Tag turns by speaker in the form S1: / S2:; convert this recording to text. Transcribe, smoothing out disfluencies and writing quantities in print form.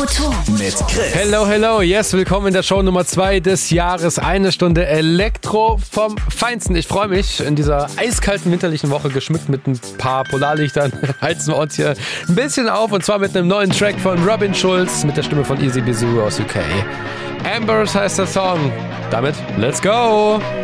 S1: Motor
S2: mit Chris.
S3: Hello, yes, willkommen in der Show Nummer 2 des Jahres. Eine Stunde Elektro vom Feinsten. Ich freue mich, in dieser eiskalten winterlichen Woche, geschmückt mit ein paar Polarlichtern, heizen wir uns hier ein bisschen auf. Und zwar mit einem neuen Track von Robin Schulz mit der Stimme von Easy Bizou aus UK. Ambers heißt der Song. Damit, let's go!